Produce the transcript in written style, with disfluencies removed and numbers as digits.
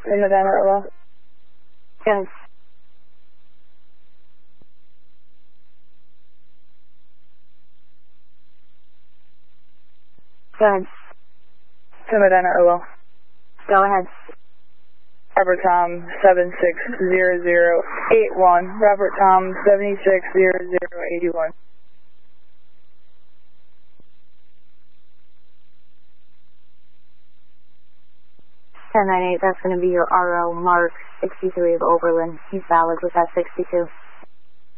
In November, well. Yes. Go ahead. To Medina, well. Go ahead. Robert Tom 760081. Robert Tom 760081. 1098, that's going to be your RO Mark 63 of Oberlin. He's valid with that 62.